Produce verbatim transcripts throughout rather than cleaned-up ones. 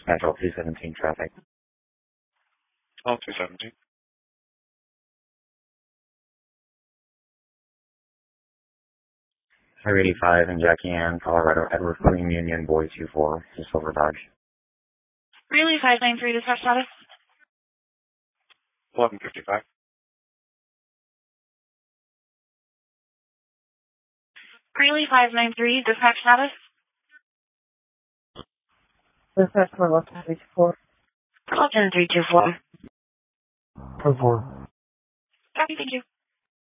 Dispatch all two seventeen traffic. All two seventeen. Highway eighty-five in Jackie Ann, Colorado, Edward Queen Union, Boy two four, to Silver Dodge. Greeley five nine three, dispatch status. eleven fifty-five. Greeley five nine three, dispatch status. Dispatch for Los three two four. Colton three two four. four four. Copy, thank you.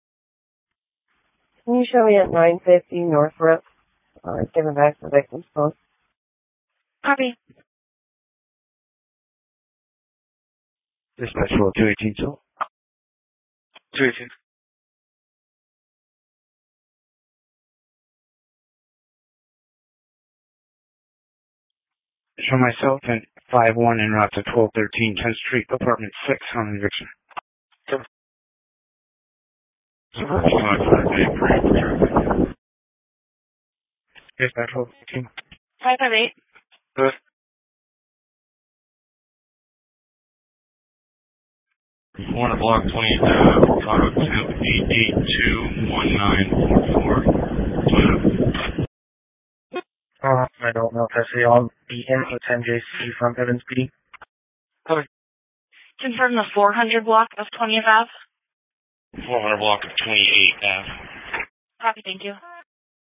Can you show me at nine fifty Northrop? Uh, giving back the victim's post. Copy. Dispatch roll two eighteen, so. two eighteen. Show myself and five one en route to twelve thirteen tenth Street, apartment six on eviction. Seven. Dispatch roll fifteen. five five eight. Good. One block twenty, uh, Colorado two eight eight two one nine four four. Uh, I don't know if I say I'll be in with ten J C from Evans P D. Copy. Confirm the four hundred block of twentieth Avenue. four hundred block of twenty-eight Ave. Copy, thank you.